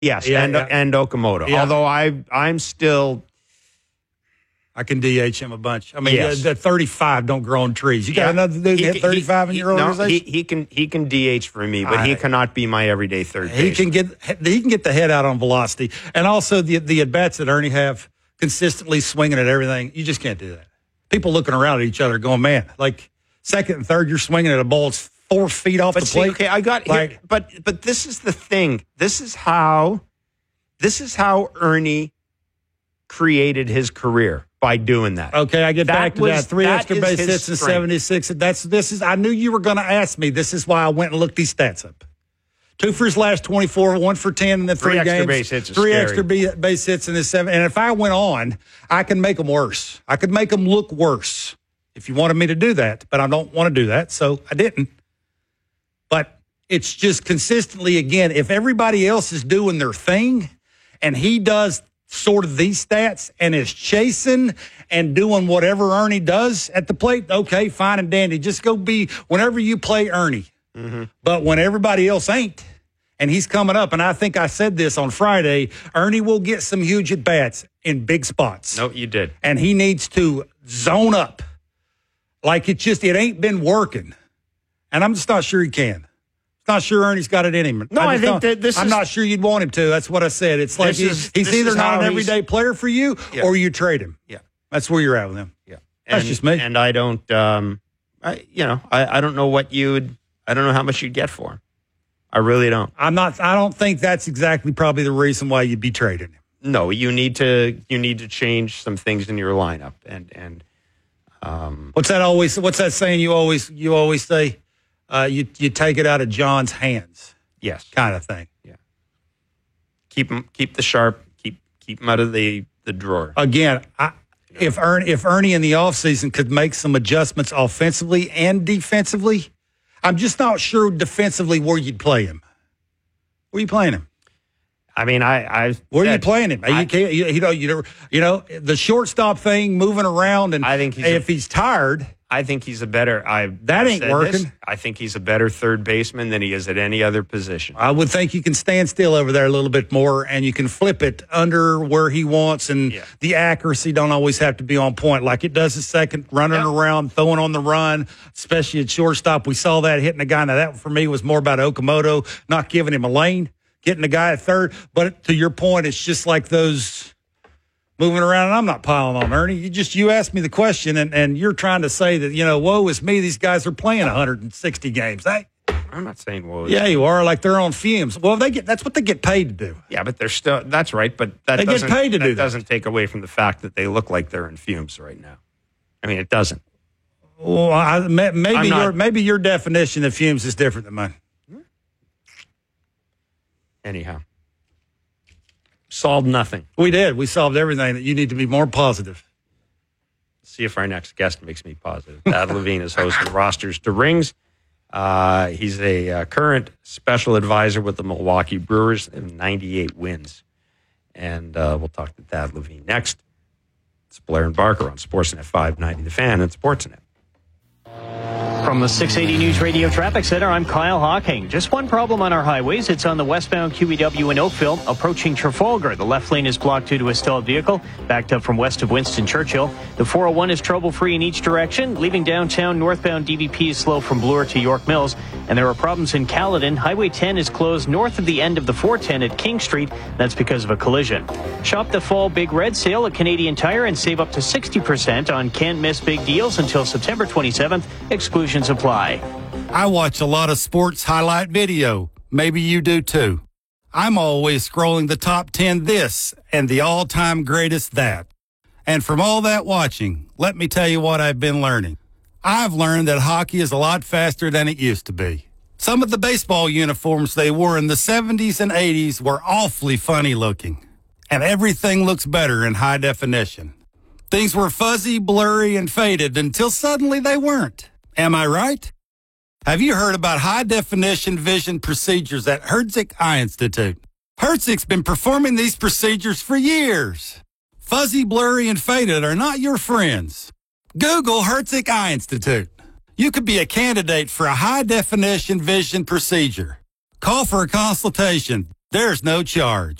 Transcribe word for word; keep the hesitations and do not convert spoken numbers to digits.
Yes, Yeah, and yeah. and Okamoto. Yeah. Although I I'm still I can D H him a bunch. I mean, Yes. the, the thirty-five don't grow on trees. You got Yeah. another dude He hit can- thirty-five in he- your he- organization? No, he, he can he can D H for me, but I- he cannot be my everyday third He baseman. can get he can get the head out on velocity, and also the the at bats that Ernie have consistently swinging at everything. You just can't do that. People looking around at each other, going, "Man, like second and third, you're swinging at a ball that's four feet off But the see, plate." okay, I got Like- here, but but this is the thing. This is how this is how Ernie created his career by doing that. Okay, I get That back to was- that. Three that extra is base his hits and strength. seventy-six. That's this is. I knew you were going to ask me. This is why I went and looked these stats up. Two for his last twenty-four, one for ten in the three, Three extra games. base hits is Three scary. extra be- base hits in his seven. And if I went on, I can make them worse. I could make them look worse if you wanted me to do that. But I don't want to do that, so I didn't. But it's just consistently, again, if everybody else is doing their thing and he does sort of these stats and is chasing and doing whatever Ernie does at the plate, okay, fine and dandy. Just go be whenever you play Ernie. Mm-hmm. But when everybody else ain't, and he's coming up, and I think I said this on Friday, Ernie will get some huge at-bats in big spots. No, you did. And he needs to zone up. Like it just, it ain't been working. And I'm just not sure he can. Not sure Ernie's got it in him. No, I just think don't- that this I'm is- not sure you'd want him to. That's what I said. It's like This he's, is- he's this either is not how an he's- everyday player for you Yeah. or you trade him. Yeah. That's where you're at with him. Yeah. That's And- just me. And I don't, um, I, you know, I, I don't know what you would, I don't know how much you'd get for him. I really don't. I'm not, I don't think that's exactly probably the reason why you'd be trading him. No, you need to, you need to change some things in your lineup. And, and, um, What's that always, what's that saying you always, you always say? Uh, you, you take it out of John's hands yes. kind of thing. Keep him, keep the sharp, keep, keep him out of the, the drawer. Again, I, if Ernie, if Ernie in the offseason could make some adjustments offensively and defensively, I'm just not sure defensively where you'd play him. Where you playing him? I mean, I, I, Where are you said- playing him? I- you can't, you, you know, you know, you know, the shortstop thing, moving around, and I think he's a- if he's tired, I think he's a better. I That ain't said this, working. I think he's a better third baseman than he is at any other position. I would think you can stand still over there a little bit more, and you can flip it under where he wants, and Yeah. the accuracy don't always have to be on point like it does at second, running Yeah. around, throwing on the run, especially at shortstop. We saw that hitting a guy. Now that for me was more about Okamoto not giving him a lane, getting the guy at third. But to your point, it's just like those moving around, and I'm not piling on Ernie. You just you asked me the question, and, and you're trying to say that, you know, woe is me. These guys are playing one hundred sixty games. Hey, I'm not saying well. yeah, you are like they're on fumes. Well, they get that's what they get paid to do. Yeah, but they're still. That's right, but that They get doesn't, paid to that do that. doesn't take away from the fact that they look like they're in fumes right now. I mean, it doesn't. Well, I, may- maybe I'm not- your maybe your definition of fumes is different than mine. Anyhow, solved nothing. We did. We solved everything. That you need to be more positive. See if our next guest makes me positive. Thad Levine is hosting Rosters to Rings. Uh, he's a uh, current special advisor with the Milwaukee Brewers and ninety-eight wins. And uh, we'll talk to Thad Levine next. It's Blair and Barker on Sportsnet five ninety The Fan and Sportsnet. From the six eighty News Radio Traffic Center, I'm Kyle Hawking. Just one problem on our highways. It's on the westbound Q E W in Oakville, approaching Trafalgar. The left lane is blocked due to a stalled vehicle, backed up from west of Winston Churchill. The four oh one is trouble-free in each direction. Leaving downtown, northbound D V P is slow from Bloor to York Mills. And there are problems in Caledon. Highway ten is closed north of the end of the four ten at King Street. That's because of a collision. Shop the fall Big Red Sale at Canadian Tire and save up to sixty percent on can't miss big deals until September twenty-seventh. Exclusions apply. I watch a lot of sports highlight video. Maybe you do too. I'm always scrolling the top ten this and the all-time greatest that. And from all that watching, let me tell you what I've been learning. I've learned that hockey is a lot faster than it used to be. Some of the baseball uniforms they wore in the seventies and eighties were awfully funny looking. And everything looks better in high definition. Things were fuzzy, blurry, and faded until suddenly they weren't. Am I right? Have you heard about high-definition vision procedures at Herzig Eye Institute? Herzig's been performing these procedures for years. Fuzzy, blurry, and faded are not your friends. Google Herzig Eye Institute. You could be a candidate for a high-definition vision procedure. Call for a consultation. There's no charge.